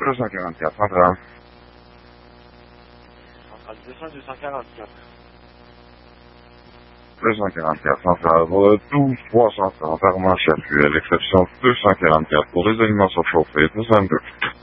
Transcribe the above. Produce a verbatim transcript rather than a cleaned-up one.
deux cent quarante-quatre, centrale. Centrale deux cents, deux cent quarante-quatre. deux cent quarante-quatre, centrale. douze trois cent trente, Armand Chapuis, l'exception deux cent quarante-quatre pour les aliments surchauffés, deux cent deux.